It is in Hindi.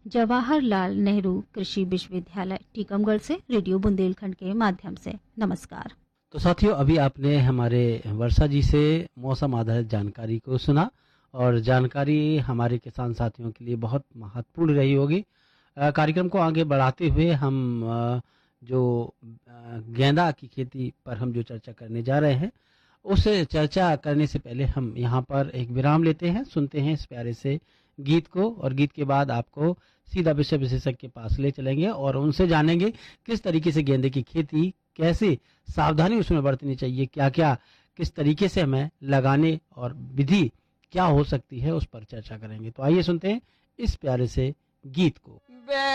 जवाहरलाल नेहरू कृषि विश्वविद्यालय टीकमगढ़ से रेडियो बुंदेलखंड के माध्यम से नमस्कार। तो साथियों, अभी आपने हमारे वर्षा जी से मौसम आधारित जानकारी को सुना और जानकारी हमारे किसान साथियों के लिए बहुत महत्वपूर्ण रही होगी। कार्यक्रम को आगे बढ़ाते हुए हम जो गेंदा की खेती पर हम जो चर्चा करने जा रहे हैं, उस चर्चा करने से पहले हम यहाँ पर एक विराम लेते हैं, सुनते हैं इस प्यारे से गीत को, और गीत के बाद आपको सीधा विषय विशेषज्ञ के पास ले चलेंगे और उनसे जानेंगे किस तरीके से गेंदे की खेती, कैसे सावधानी उसमें बरतनी चाहिए, क्या क्या किस तरीके से हमें लगाने और विधि क्या हो सकती है, उस पर चर्चा करेंगे। तो आइए सुनते हैं इस प्यारे से गीत को।